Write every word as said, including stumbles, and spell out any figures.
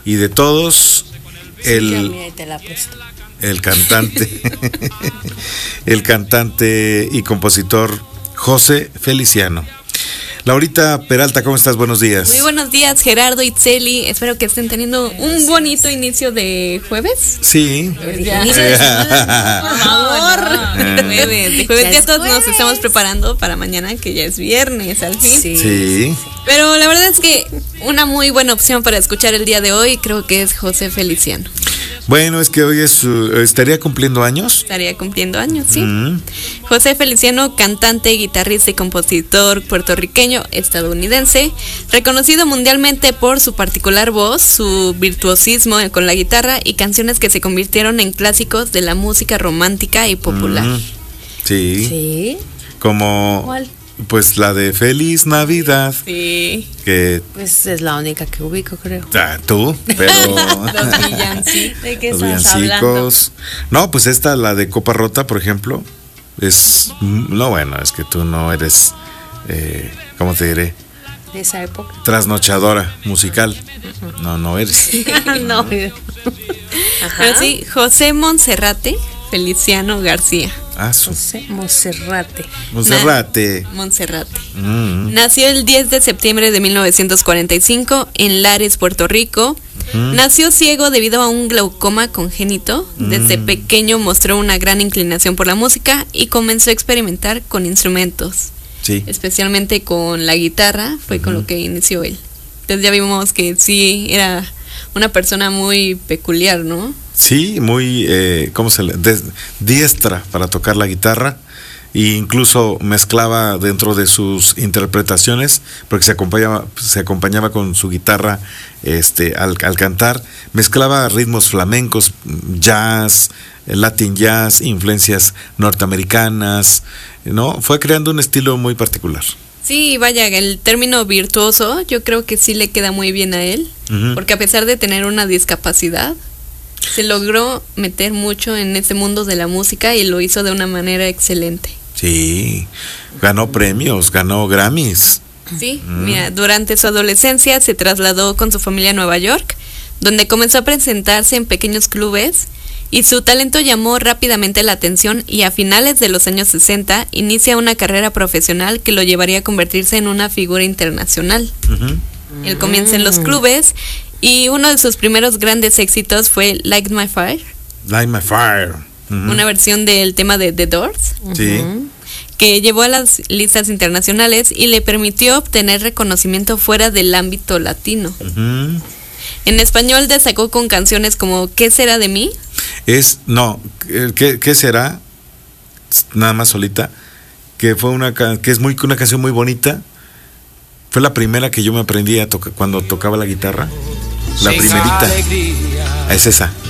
y de todos, el, Sí, mira, te la presto. el cantante, el cantante y compositor José Feliciano. Laurita Peralta, ¿cómo estás? Buenos días. Muy buenos días, Gerardo, Itzeli. Espero que estén teniendo un bonito inicio de jueves. Sí. Ya. Por favor. De jueves, de jueves. Ya todos nos estamos preparando para mañana, que ya es viernes, al fin. Sí. Sí. Pero la verdad es que una muy buena opción para escuchar el día de hoy creo que es José Feliciano. Bueno, es que hoy es su- estaría cumpliendo años. Estaría cumpliendo años, ¿sí? Mm. José Feliciano, cantante, guitarrista y compositor puertorriqueño estadounidense, reconocido mundialmente por su particular voz, su virtuosismo con la guitarra y canciones que se convirtieron en clásicos de la música romántica y popular. Mm. Sí. Sí. Como ¿Cuál? pues la de Feliz Navidad, Sí. que Pues es la única que ubico, creo. ah, tú, pero Los villancicos. ¿De qué los estás hablando? villancicos. No, pues esta, la de Copa Rota, por ejemplo, es no bueno, es que tú no eres, eh, ¿cómo te diré? De esa época. Trasnochadora musical. No, no eres. No. Ajá. Pero sí, José Monserrate Feliciano García. Ah, su José Monserrate. Monserrate. Monserrate. Mm. Nació el diez de septiembre de mil novecientos cuarenta y cinco en Lares, Puerto Rico. Nació ciego debido a un glaucoma congénito. Desde pequeño mostró una gran inclinación por la música y comenzó a experimentar con instrumentos, Sí. especialmente con la guitarra, fue con lo que inició él. Entonces ya vimos que sí era una persona muy peculiar, ¿no? Sí, muy, eh, ¿cómo se le? des- diestra para tocar la guitarra e incluso mezclaba dentro de sus interpretaciones, porque se acompañaba, se acompañaba con su guitarra este, al, al cantar, mezclaba ritmos flamencos, jazz, latin jazz, influencias norteamericanas, ¿no? Fue creando un estilo muy particular. Sí, vaya, el término virtuoso yo creo que sí le queda muy bien a él, Ujú. porque a pesar de tener una discapacidad, se logró meter mucho en ese mundo de la música y lo hizo de una manera excelente. Sí, ganó premios, ganó Grammys. Sí, mira, durante su adolescencia se trasladó con su familia a Nueva York, donde comenzó a presentarse en pequeños clubes y su talento llamó rápidamente la atención y a finales de los años sesenta inicia una carrera profesional que lo llevaría a convertirse en una figura internacional. Ujú. Él comienza en los clubes y uno de sus primeros grandes éxitos fue Light My Fire, Light My Fire. Ujú. una versión del tema de The Doors, Sí. que llevó a las listas internacionales y le permitió obtener reconocimiento fuera del ámbito latino. Ujú. En español destacó con canciones como ¿Qué será de mí? Es, no, ¿qué, qué será? Nada más solita, que fue una ca- que es muy una canción muy bonita. Fue la primera que yo me aprendí a tocar cuando tocaba la guitarra. La primerita. Es esa.